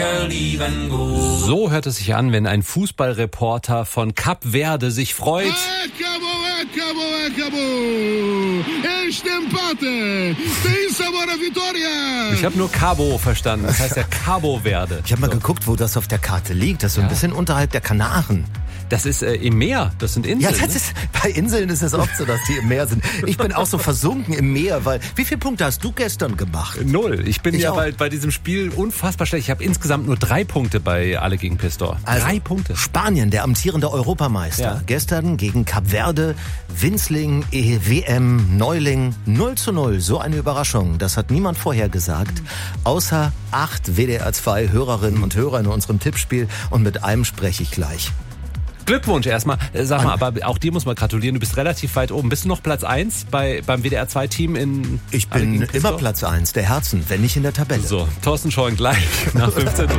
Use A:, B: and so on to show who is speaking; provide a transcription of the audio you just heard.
A: So hört es sich an, wenn ein Fußballreporter von Kap Verde sich freut. Ich habe nur Cabo verstanden, das heißt ja Cabo Verde.
B: Ich habe mal geguckt, wo das auf der Karte liegt. Das ist so ein bisschen unterhalb der Kanaren.
A: Das ist im Meer, das sind Inseln.
B: Ja, das ist, bei Inseln ist es oft so, dass die im Meer sind. Ich bin auch so versunken im Meer, weil, wie viele Punkte hast du gestern gemacht?
A: 0. Ich bin bei diesem Spiel unfassbar schlecht. Ich habe insgesamt nur 3 Punkte bei Alle gegen Pistor.
B: Also
A: 3 Punkte.
B: Spanien, der amtierende Europameister.
A: Ja.
B: Gestern gegen Kap Verde, Winzling, WM, Neuling, 0:0. So eine Überraschung. Das hat niemand vorher gesagt. Außer 8 WDR 2 Hörerinnen und Hörer in unserem Tippspiel. Und mit einem spreche ich gleich.
A: Glückwunsch erstmal. Sag mal, aber auch dir muss man gratulieren. Du bist relativ weit oben. Bist du noch Platz 1 beim WDR 2 Team in...
B: Ich bin immer Platz 1 der Herzen, wenn nicht in der Tabelle.
A: So, Thorsten Scheuren gleich nach 15 Uhr.